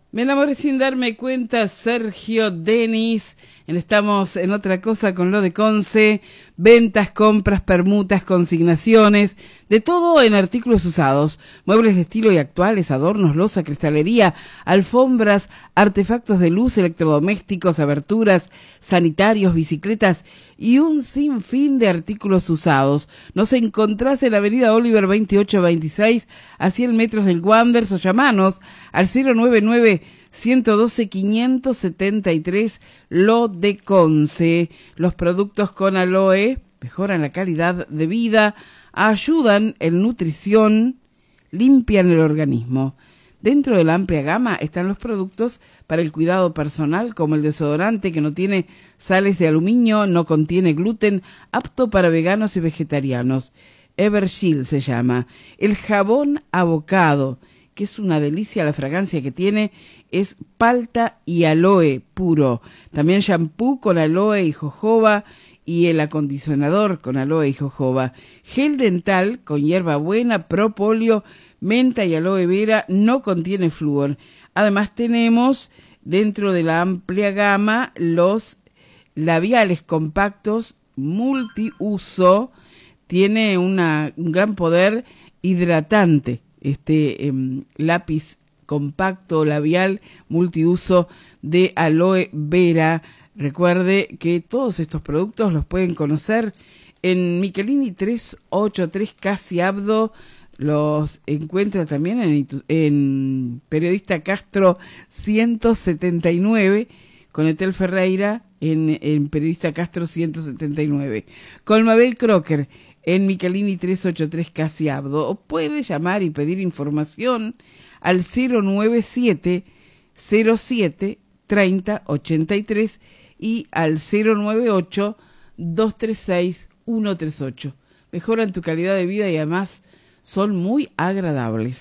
Me enamoré sin darme cuenta, Sergio Denis. Estamos en otra cosa con lo de Conce. Ventas, compras, permutas, consignaciones, de todo en artículos usados. Muebles de estilo y actuales, adornos, loza, cristalería, alfombras, artefactos de luz, electrodomésticos, aberturas, sanitarios, bicicletas y un sinfín de artículos usados. Nos encontrás en la avenida Oliver 2826, a 100 metros del Wanders, o llamanos al 099-112-573, Lo de Conce. Los productos con aloe mejoran la calidad de vida, ayudan en nutrición, limpian el organismo. Dentro de la amplia gama están los productos para el cuidado personal, como el desodorante que no tiene sales de aluminio, no contiene gluten, apto para veganos y vegetarianos. Evershield se llama. El jabón avocado, que es una delicia, la fragancia que tiene es palta y aloe puro. También shampoo con aloe y jojoba y el acondicionador con aloe y jojoba. Gel dental con hierbabuena, propóleo, menta y aloe vera, no contiene flúor. Además tenemos dentro de la amplia gama los labiales compactos multiuso. Tiene un gran poder hidratante. Lápiz compacto labial multiuso de aloe vera. Recuerde que todos estos productos los pueden conocer en Michelini 383 Casi Abdo. Los encuentra también en Periodista Castro 179 con Etel Ferreira en Periodista Castro 179. Con Mabel Crocker en Michelini 383 Casi Abdo. O puede llamar y pedir información al 097 07 30 83 y al 098 236 138. Mejoran tu calidad de vida y además son muy agradables.